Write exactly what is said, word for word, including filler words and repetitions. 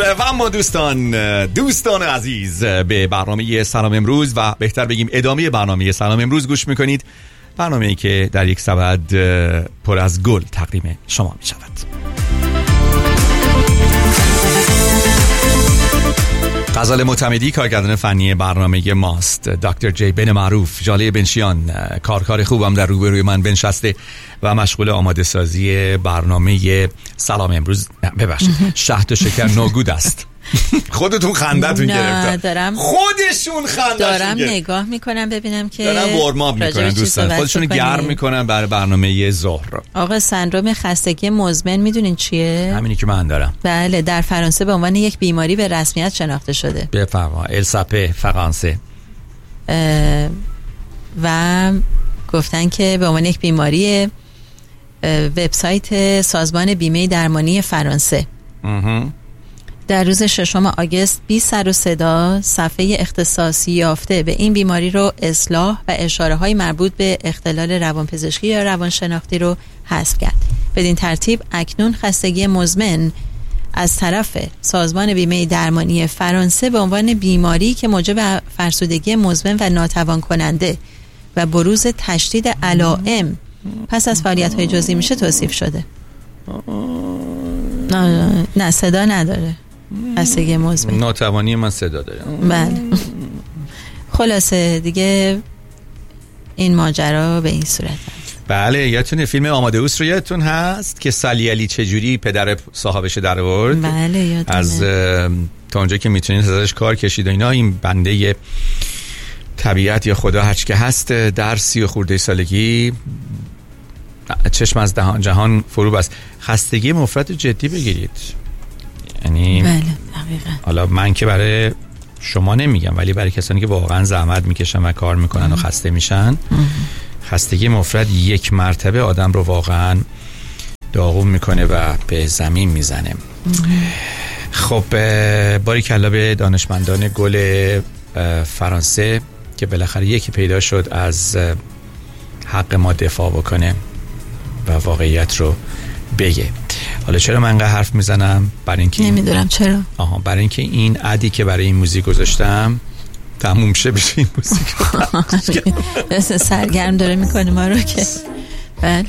و اما دوستان دوستان عزیز به برنامه سلام امروز و بهتر بگیم ادامه برنامه سلام امروز گوش میکنید. برنامه‌ای که در یک سبد پر از گل تقدیم شما می شود. غزال معتمدی کارگردان فنی برنامه ماست. دکتر جی بن معروف، جاله بنشیان، کارکار خوبم در روبروی من بنشسته و مشغول آماده سازی برنامه سلام امروز. ببخشید شهد و شکر نوگود است. خودتون خندتون گرفتن. دارم خودشون خندتون دارم گرفت. نگاه میکنم ببینم که دارم ورماب میکنن دوستان، خودشون گرم میکنن برای برنامه ظهر. آقا سندروم خستگی مزمن میدونین چیه؟ همینی که من دارم. بله، در فرانسه به عنوان یک بیماری به رسمیت شناخته شده. بفرما. الساپه فرانسه. و گفتن که به عنوان یک بیماری وبسایت سازمان بیمه درمانی فرانسه در روز ششم آگوست بی سر و صدا صفحه اختصاصی یافته به این بیماری رو اصلاح و اشاره های مربوط به اختلال روانپزشکی یا روانشناختی رو حذف کرد. بدین ترتیب اکنون خستگی مزمن از طرف سازمان بیمه درمانی فرانسه به عنوان بیماری که موجب فرسودگی مزمن و ناتوان کننده و بروز تشدید علائم پس از فعالیت های جزئی میشه توصیف شده. نه, نه صدا نداره. خستگی مزمن. ناتوانی من صدا داره. بله. خلاصه دیگه این ماجرا به این صورت هست. بله، یادتونه فیلم آمادئوس رو یادتون هست که سالی علی چجوری پدر صاحبش در آورد؟ بله یادمه. از تا اونجا که میتونید ازش کار کشید و اینا. این بنده طبیعت یا خدا هرچی که هست در سی و خورده سالگی چشم از دهان جهان فرو بست. خستگی مفرط جدی بگیرید. یعنی بله دقیقاً. حالا من که برای شما نمیگم، ولی برای کسانی که واقعا زحمت میکشن و کار میکنن و خسته میشن، خستگی مفرط یک مرتبه آدم رو واقعا داغون میکنه و به زمین میزنه. خب باریکلا به دانشمندان گل فرانسه که بالاخره یکی پیدا شد از حق ما دفاع بکنه و واقعیت رو بگه. حالا چرا من انقدر حرف میزنم؟ برای اینکه نمیدونم چرا. آها برای اینکه این عدی که برای این موزیک گذاشتم تموم شه بشه این موزیک رو سرگرم داره میکنه ما رو که بله